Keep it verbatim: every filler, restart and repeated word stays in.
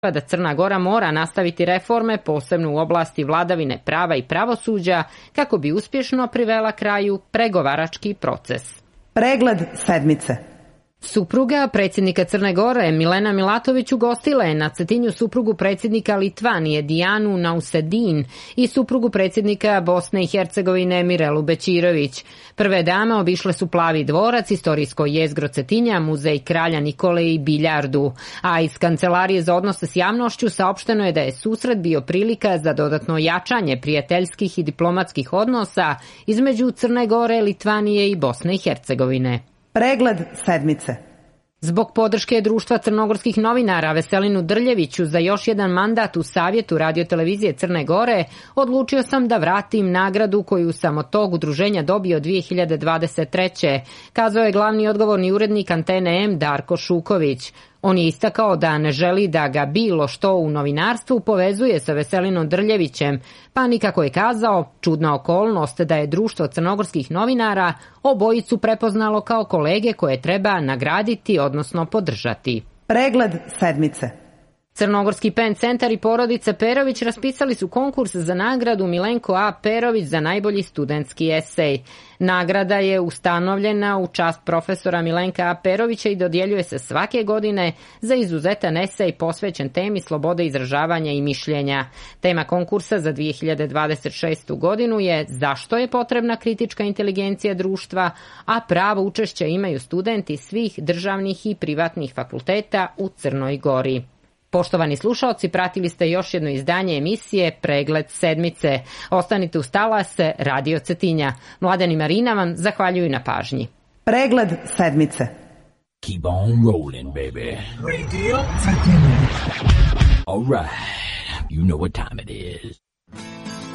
da Crna Gora mora nastaviti reforme, posebno u oblasti vladavine prava i pravosuđa, kako bi uspješno privela kraju pregovarački proces. Pregled sedmice. Supruga predsjednika Crne Gore Milena Milatović ugostila je na Cetinju suprugu predsjednika Litvanije Dijanu Nausedin i suprugu predsjednika Bosne i Hercegovine Mirelu Bećirović. Prve dame obišle su Plavi dvorac, istorijsko jezgro Cetinja, muzej kralja Nikole i biljardu. A iz Kancelarije za odnose s javnošću saopšteno je da je susret bio prilika za dodatno jačanje prijateljskih i diplomatskih odnosa između Crne Gore, Litvanije i Bosne i Hercegovine. Pregled sedmice. Zbog podrške Društva crnogorskih novinara Veselinu Drljeviću za još jedan mandat u Savjetu radiotelevizije Crne Gore, odlučio sam da vratim nagradu koju sam od tog udruženja dobio dvije hiljade dvadeset treće. Kazao je glavni odgovorni urednik Antene M Darko Šuković. On je istakao da ne želi da ga bilo što u novinarstvu povezuje sa Veselinom Drljevićem, pa nikako je kazao, čudna okolnost da je Društvo crnogorskih novinara obojicu prepoznalo kao kolege koje treba nagraditi, odnosno podržati. Pregled sedmice. Crnogorski Pen centar i porodica Perović raspisali su konkurs za nagradu Milenko A. Perović za najbolji studentski esej. Nagrada je ustanovljena u čast profesora Milenka A. Perovića i dodjeljuje se svake godine za izuzetan esej posvećen temi slobode izražavanja i mišljenja. Tema konkursa za dvije hiljade dvadeset šestu godinu je zašto je potrebna kritička inteligencija društva, a pravo učešća imaju studenti svih državnih i privatnih fakulteta u Crnoj Gori. Poštovani slušaoci, pratili ste još jedno izdanje emisije Pregled sedmice. Ostanite uz talase Radio Cetinja. Mladen i Marina vam zahvaljuju na pažnji. Pregled sedmice. Keep on rolling, baby. Radio Cetinja. All right, you know what time it is.